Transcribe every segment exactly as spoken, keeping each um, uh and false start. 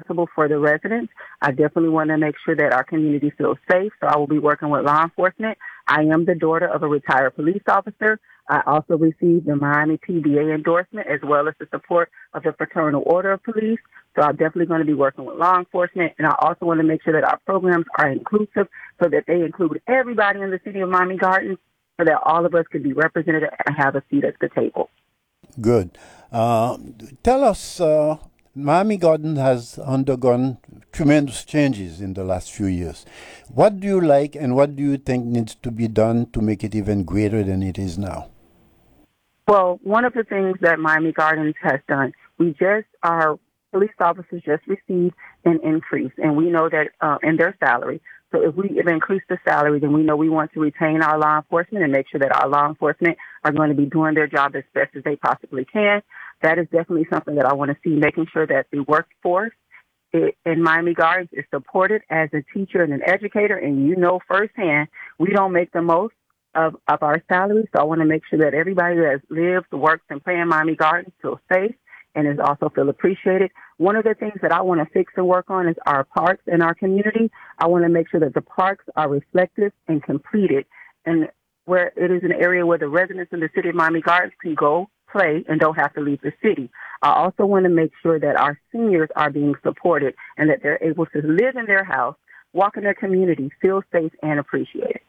responsible for the residents. I definitely want to make sure that our community feels safe, so I will be working with law enforcement. I am the daughter of a retired police officer. I also received the Miami P B A endorsement as well as the support of the Fraternal Order of Police. So I'm definitely going to be working with law enforcement. And I also want to make sure that our programs are inclusive so that they include everybody in the city of Miami Gardens so that all of us could be represented and have a seat at the table. Good. Uh, tell us, uh, Miami Gardens has undergone tremendous changes in the last few years. What do you like and what do you think needs to be done to make it even greater than it is now? Well, one of the things that Miami Gardens has done, we just, our police officers just received an increase, and we know that uh, in their salary. So if we have increased the salary, then we know we want to retain our law enforcement and make sure that our law enforcement are going to be doing their job as best as they possibly can. That is definitely something that I want to see, making sure that the workforce it, in Miami Gardens is supported as a teacher and an educator. And you know firsthand, we don't make the most of, of our salaries. So I want to make sure that everybody that lives, works, and plays in Miami Gardens feels safe and is also feel appreciated. One of the things that I want to fix and work on is our parks in our community. I want to make sure that the parks are reflective and completed, and where it is an area where the residents in the city of Miami Gardens can go play and don't have to leave the city. I also want to make sure that our seniors are being supported and that they're able to live in their house, walk in their community, feel safe and appreciated.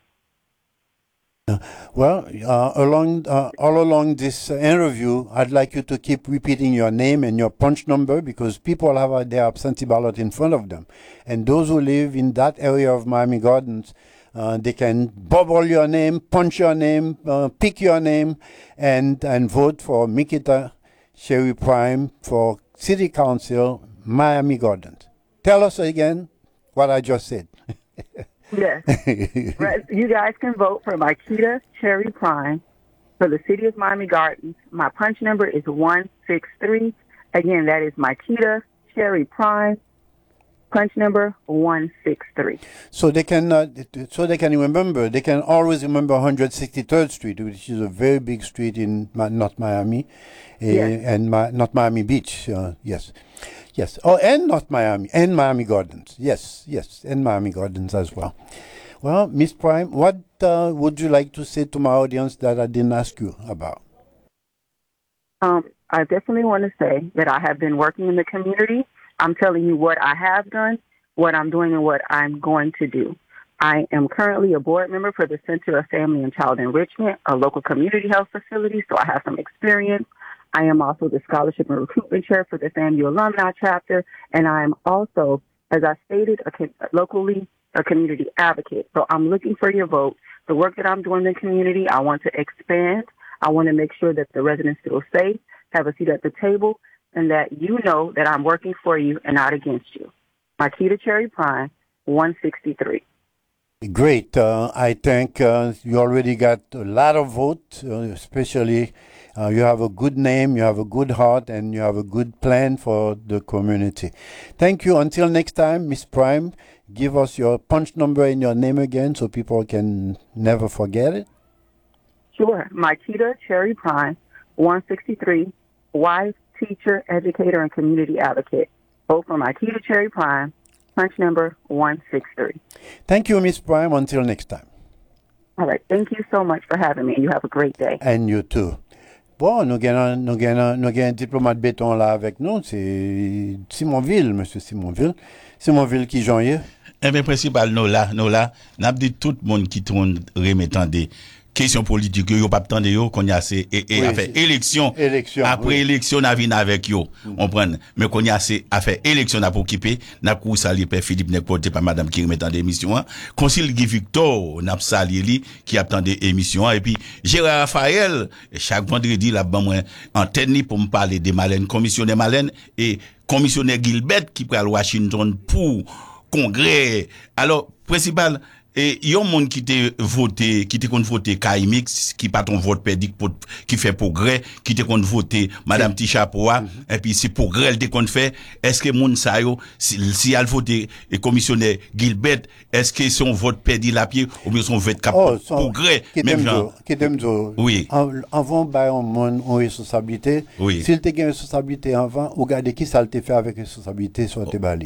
Well, uh, along uh, all along this uh, interview, I'd like you to keep repeating your name and your punch number because people have uh, their absentee ballot in front of them. And those who live in that area of Miami Gardens, uh, they can bubble your name, punch your name, uh, pick your name, and, and vote for Mikita Sherry Prime for City Council, Miami Gardens. Tell us again what I just said. Yes. Right. You guys can vote for Mikita Cherry Prime for the city of Miami Gardens. My punch number is one six three. Again, that is Mikita Cherry Prime. Punch number one six three. So they can, uh, so they can remember. They can always remember one hundred sixty-third Street, which is a very big street in North Miami, uh, yes. and Ma- North Miami Beach. Uh, yes. Yes. Oh, and North Miami, and Miami Gardens. Yes, yes, and Miami Gardens as well. Well, Miss Prime, what uh, would you like to say to my audience that I didn't ask you about? Um, I definitely want to say that I have been working in the community. I'm telling you what I have done, what I'm doing, and what I'm going to do. I am currently a board member for the Center of Family and Child Enrichment, a local community health facility, so I have some experience. I am also the Scholarship and Recruitment Chair for the FAMU Alumni Chapter, and I am also, as I stated, a, locally a community advocate. So I'm looking for your vote. The work that I'm doing in the community, I want to expand. I want to make sure that the residents feel safe, have a seat at the table, and that you know that I'm working for you and not against you. Mikita Cherry Prime, one sixty-three. Great. Uh, I think uh, you already got a lot of votes, uh, especially uh, you have a good name, you have a good heart, and you have a good plan for the community. Thank you. Until next time, Miss Prime, give us your punch number and your name again so people can never forget it. Sure. Mikita Cherry Prime, one sixty-three, wife, teacher, educator, and community advocate. Vote for Mikita Cherry Prime. Punch number one six three. Thank you, Miss Prime. Until next time. All right. Thank you so much for having me. You have a great day. And you too. Bon, nous avons nous avons un diplomate béton là avec nous, c'est Simonville, monsieur Simonville. Simonville qui joigne. Eh bien, principal, nous là, nous là, n'a dit tout le monde qui tourne remettant des question politique yo pas attendre yo qu'on y a c'est et, et oui, fait élection élection après oui. élection n'a vinn avec yo on prend mais qu'on y a c'est à faire élection n'a pour occuper n'a pour saluer père Philippe n'est porté par madame qui remet en émission conseil Guy Victor n'a saluer lui qui attendait émission et puis Gérard Raphaël chaque vendredi là ban moi antenne pour me parler des Malène commissionnaire Malène et commissionnaire Gilbert qui pour à Washington pour congrès alors principal. Et il y a un monde qui t'a voté, qui t'a voté Kaimix, qui pas ton vote perdu, qui fait progrès, qui t'a voté Madame Tichapoa, mm-hmm. et puis c'est progrès elle t'a fait. Est-ce que moun sa yo, si, si elle voté et commissionnaire Gilbert, est-ce que son vote perdu la pied, ou bien son vote cap oh, progrès, même genre? Oui. Avant, bah, on, on responsabilité. Oui. S'il t'a une responsabilité avant, regardez qui ça t'a fait avec responsabilité sur tes balais.